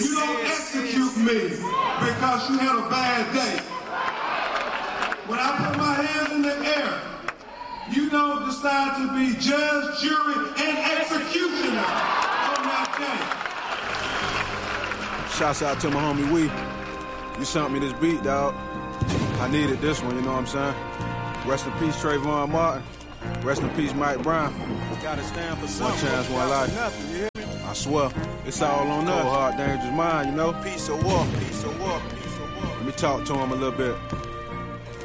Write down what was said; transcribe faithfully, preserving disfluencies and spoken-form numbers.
You don't execute me because you had a bad day. When I put my hands in the air, you don't decide to be judge, jury, and executioner on that day. Shouts out to my homie Wee. You sent me this beat, dog. I needed this one, you know what I'm saying? Rest in peace, Trayvon Martin. Rest in peace, Mike Brown. Gotta stand for something. One chance, one life. Nothing, you hear me? I swear, it's all on us. Cold, hard, dangerous mind, you know? Peace or war, peace or war, peace or war. Let me talk to him a little bit.